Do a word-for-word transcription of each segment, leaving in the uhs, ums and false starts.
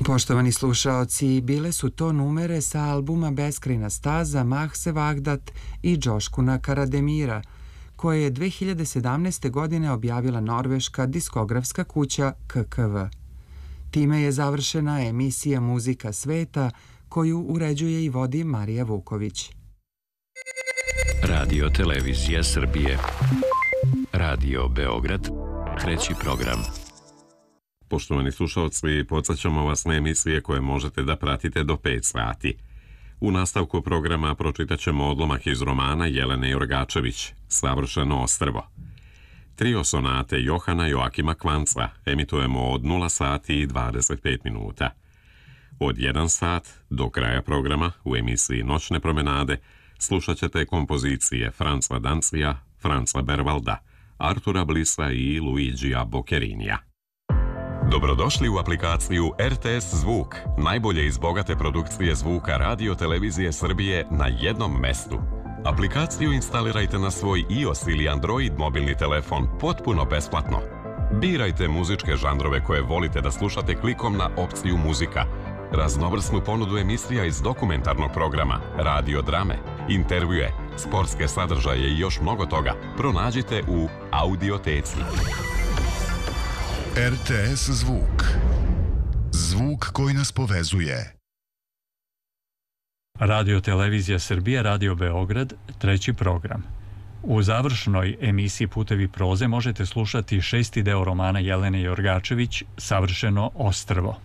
Poštovani slušaoci, bile su to numere sa albuma Beskrajna staza Mahse Vahdat i Džoškuna Karademira, koje je dve hiljade sedamnaeste. godine objavila norveška diskografska kuća K K V. Time je završena emisija Muzika sveta, koju uređuje i vodi Marija Vuković. Radio Televizija Srbije. Radio Beograd. Treći program. Poštovani slušalci, podsjećamo vas na emisije koje možete da pratite do pet sati. U nastavku programa pročitat ćemo odlomak iz romana Jelene Jorgačević, Savršeno ostrvo. Trio sonate Johana Joakima Kvanca emitujemo od nula sati i dvadeset pet minuta. Od jedan sat do kraja programa u emisiji Noćne promenade slušat ćete kompozicije Franca Dancija, Franca Bervalda, Artura Blisa i Luigija Bocherinija. Dobrodošli u aplikaciju R T S Zvuk, najbolje iz bogate produkcije zvuka Radio Televizije Srbije na jednom mestu. Aplikaciju instalirajte na svoj iOS ili Android mobilni telefon potpuno besplatno. Birajte muzičke žanrove koje volite da slušate klikom na opciju Muzika. Raznovrsnu ponudu emisija iz dokumentarnog programa, radio drame, intervjue, sportske sadržaje i još mnogo toga pronađite u Audioteci. R T S Zvuk. Zvuk koji nas povezuje. Radio Televizija Srbije, Radio Beograd, treći program. U završnoj emisiji Putevi proze možete slušati šesti deo romana Jelene Jorgačević, Savršeno ostrvo.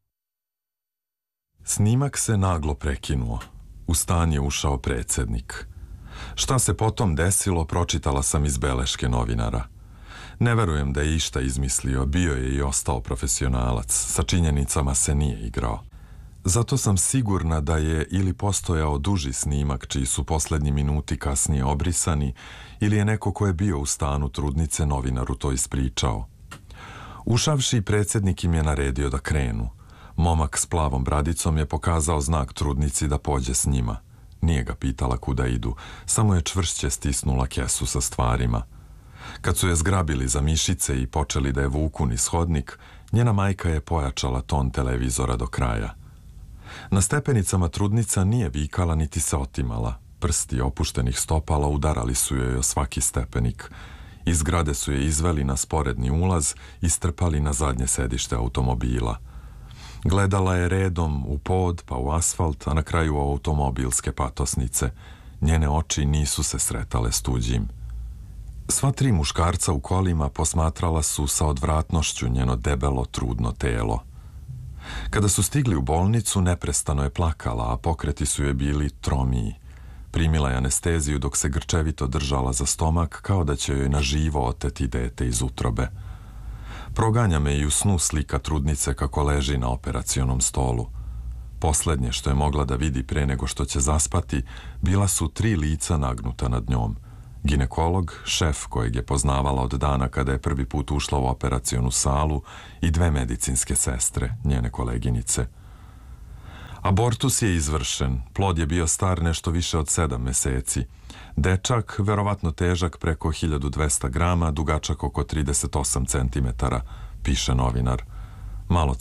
Snimak se naglo prekinuo. U stan je ušao predsjednik. Šta se potom desilo, pročitala sam iz beleške novinara. Ne verujem da je išta izmislio, bio je i ostao profesionalac, sa činjenicama se nije igrao. Zato sam sigurna da je ili postojao duži snimak čiji su posljednji minuti kasnije obrisani, ili je neko ko je bio u stanu trudnice novinaru to ispričao. Ušavši, predsjednik im je naredio da krenu. Momak s plavom bradicom je pokazao znak trudnici da pođe s njima. Nije ga pitala kuda idu, samo je čvršće stisnula kesu sa stvarima. Kad su je zgrabili za mišice i počeli da je vuku niz hodnik, njena majka je pojačala ton televizora do kraja. Na stepenicama trudnica nije vikala niti se otimala. Prsti opuštenih stopala udarali su joj o svaki stepenik. Iz zgrade su je izveli na sporedni ulaz i strpali na zadnje sedište automobila. Gledala je redom u pod, pa u asfalt, a na kraju u automobilske patosnice. Njene oči nisu se sretale s tuđim. Sva tri muškarca u kolima posmatrala su sa odvratnošću njeno debelo, trudno telo. Kada su stigli u bolnicu, neprestano je plakala, a pokreti su joj bili tromiji. Primila je anesteziju dok se grčevito držala za stomak, kao da će joj na živo oteti dete iz utrobe. Proganja me i u snu slika trudnice kako leži na operacionom stolu. Poslednje što je mogla da vidi pre nego što će zaspati, bila su tri lica nagnuta nad njom. Ginekolog, šef kojeg je poznavala od dana kada je prvi put ušla u operacionu salu i dve medicinske sestre, njene koleginice. Abortus je izvršen, plod je bio star nešto više od sedam meseci. Dečak, verovatno težak preko hiljadu dvesta grama, dugačak oko trideset osam centimetara, piše novinar. Malo